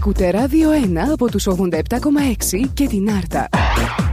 Ακούτε Ράδιο 1 από τους 87,6 και την Άρτα.